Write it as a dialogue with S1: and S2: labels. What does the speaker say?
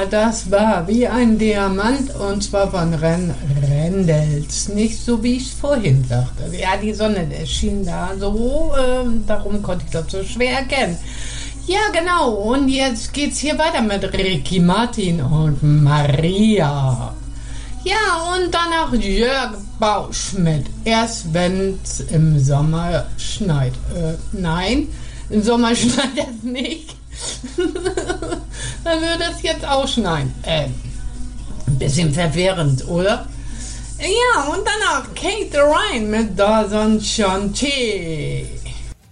S1: Ja, das war wie ein Diamant und zwar von Rendels. Nicht so, wie ich es vorhin sagte. Ja, die Sonne schien da so, darum konnte ich das so schwer erkennen. Ja, genau. Und jetzt geht's hier weiter mit Ricky Martin und Maria. Ja, und danach Jörg Bausch mit Erst wenn's im Sommer schneit. Nein, im Sommer schneit es nicht. Dann würde es jetzt auch schneien. Ein bisschen verwirrend, oder? Ja, und danach Kate Ryan mit Da Son Chanté.